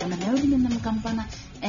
ana meuli nam kampana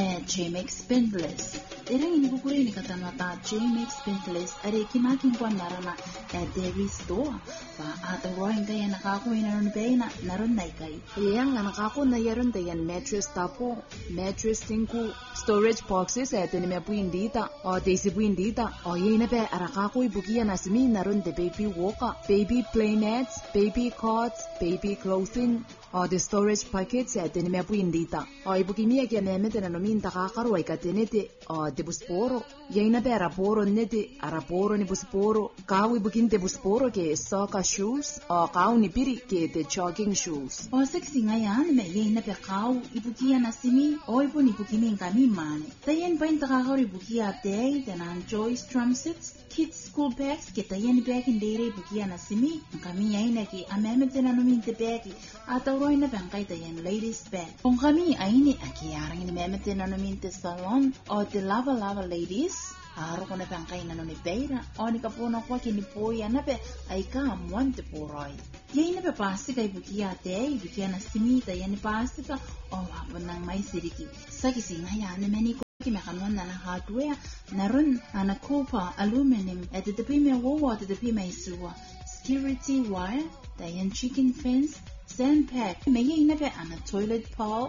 JMX Spendless Erang ini bukuri ni kata mata JMX Spendless are kinakin kwa narana Dairy Store pa ata roing kaya nakako inaron na naron naikai yang nakako na yaron tayan mattress tapo mattress tinku storage boxes ni me puindita o desi puindita o yena pe arakako ibukia nasimi naron de baby walker baby play mats baby cots baby clothing o the storage packets ni me puindita o ibukimia kia nemete na nominta kakaro ay katenete o de busporo yena pe araporo nete araporo ni busporo kawi bukinte busporo ke soccer shoes o kau ni piri ke the jogging shoes o sexy ngayan me yena pe kau ibukia nasimi o ibu ni bukimi kami mane tayen pain takakaro ibukia day tenan Joyce drum sets kids school bags kita yan bag in dere bukia nasimi kami yaina ki amemete na nominte bag atawroy na bangkay tayan ladies bag kung kami aini akiyarang ni memete na nominte salon o the lava ladies Aro ko na bangkay na nomi beira o ni kapuno ko kinipoya na pe ay ka amuante poroy yay na pe pasti kay bukia day bukia nasimi tayan ni pasti ka o wapon ng may siriki sa kising hayaan meni Kimakanon na hardware naron ana copper aluminum at the pime wowo at the pime suwa security wire dayan chicken fence sandpack may na pe ana toilet bowl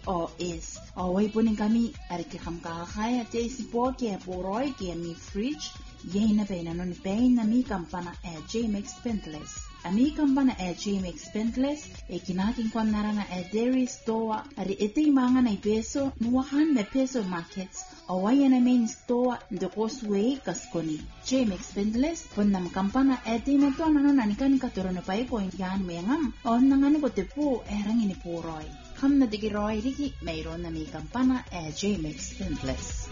POS away punin kami arike kamkakaya tesi po ke poroy ke mi fridge yay na pe nanon pe na mi kampana JMX Spendless Ami kampana JMX Spendless kinaking kwan narana Dairy Store ari iti mga na peso nuwahan na peso markets awaya na main store the causeway kaskoni JMX Spendless pun nam kampana iti na to ano nanikan katuro na pay ko yan mengam on nangani ko tepo erang ini poroy kam na digiroy riki mayroon na may kampana JMX Spendless